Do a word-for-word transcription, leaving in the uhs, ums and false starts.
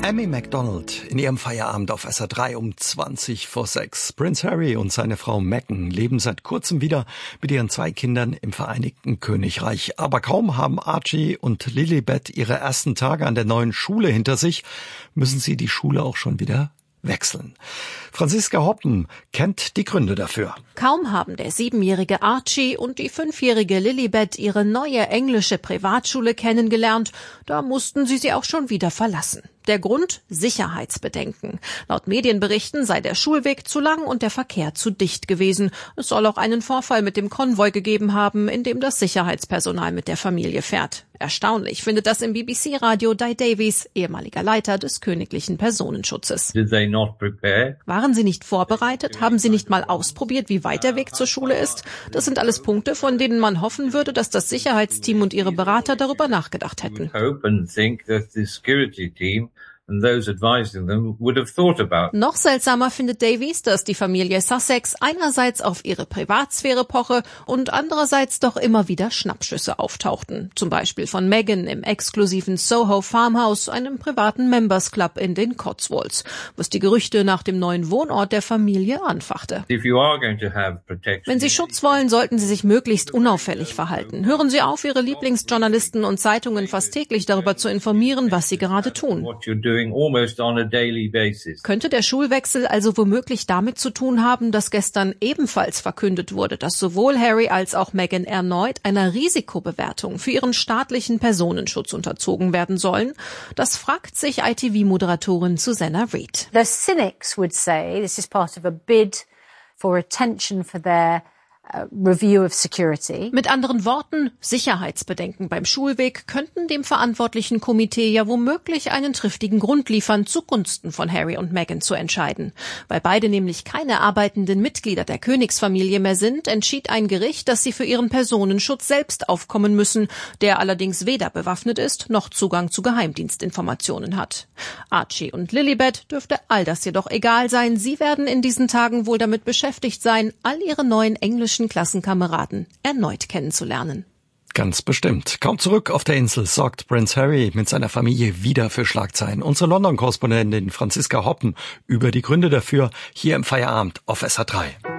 Amy Macdonald in ihrem Feierabend auf S R drei um zwanzig vor sechs. Prince Harry und seine Frau Meghan leben seit kurzem wieder mit ihren zwei Kindern im Vereinigten Königreich. Aber kaum haben Archie und Lilibet ihre ersten Tage an der neuen Schule hinter sich, müssen sie die Schule auch schon wieder wechseln. Franziska Hoppen kennt die Gründe dafür. Kaum haben der siebenjährige Archie und die fünfjährige Lilibet ihre neue englische Privatschule kennengelernt, da mussten sie sie auch schon wieder verlassen. Der Grund? Sicherheitsbedenken. Laut Medienberichten sei der Schulweg zu lang und der Verkehr zu dicht gewesen. Es soll auch einen Vorfall mit dem Konvoi gegeben haben, in dem das Sicherheitspersonal mit der Familie fährt. Erstaunlich findet das im B B C-Radio Di Davies, ehemaliger Leiter des königlichen Personenschutzes. Did they not prepare? Waren sie nicht vorbereitet? Haben sie nicht mal ausprobiert, wie weit der Weg zur Schule ist? Das sind alles Punkte, von denen man hoffen würde, dass das Sicherheitsteam und ihre Berater darüber nachgedacht hätten. Hope and think that the security team and those advising them would have thought about. Noch seltsamer findet Davies, dass die Familie Sussex einerseits auf ihre Privatsphäre poche und andererseits doch immer wieder Schnappschüsse auftauchten. Zum Beispiel von Meghan im exklusiven Soho Farmhouse, einem privaten Members Club in den Cotswolds, was die Gerüchte nach dem neuen Wohnort der Familie anfachte. If you are going to have protection, Wenn Sie Schutz wollen, sollten Sie sich möglichst unauffällig verhalten. Hören Sie auf, Ihre Lieblingsjournalisten und Zeitungen fast täglich darüber zu informieren, was Sie gerade tun. what you're doing almost on a daily basis. Könnte der Schulwechsel also womöglich damit zu tun haben, dass gestern ebenfalls verkündet wurde, dass sowohl Harry als auch Meghan erneut einer Risikobewertung für ihren staatlichen Personenschutz unterzogen werden sollen? Das fragt sich I T V-Moderatorin Susanna Reid. The cynics would say this is part of a bid for attention for their uh, review of security. Mit anderen Worten, Sicherheitsbedenken beim Schulweg könnten dem verantwortlichen Komitee ja womöglich einen triftigen Grund liefern, zugunsten von Harry und Meghan zu entscheiden. Weil beide nämlich keine arbeitenden Mitglieder der Königsfamilie mehr sind, entschied ein Gericht, dass sie für ihren Personenschutz selbst aufkommen müssen, der allerdings weder bewaffnet ist, noch Zugang zu Geheimdienstinformationen hat. Archie und Lilibet dürfte all das jedoch egal sein. Sie werden in diesen Tagen wohl damit beschäftigt sein, all ihre neuen englischen Klassenkameraden erneut kennenzulernen. Ganz bestimmt. Kaum zurück auf der Insel sorgt Prince Harry mit seiner Familie wieder für Schlagzeilen. Unsere London-Korrespondentin Franziska Hoppen über die Gründe dafür hier im Feierabend auf S R drei.